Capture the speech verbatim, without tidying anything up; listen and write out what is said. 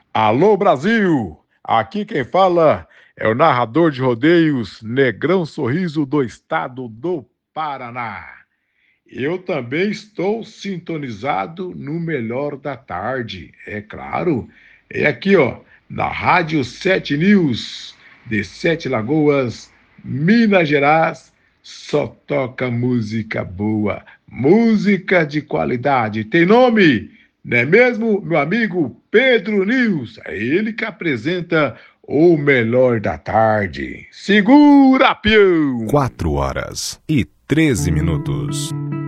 Alô Brasil! Aqui quem fala é o narrador de rodeios Negrão Sorriso do estado do Paraná. Eu também estou sintonizado no melhor da tarde, é claro. É aqui, ó, na Rádio Sete News, de Sete Lagoas, Minas Gerais, só toca música boa, música de qualidade. Tem nome, não é mesmo, meu amigo Pedro News? É ele que apresenta o melhor da tarde. Segura, peão! Quatro horas e treze minutos.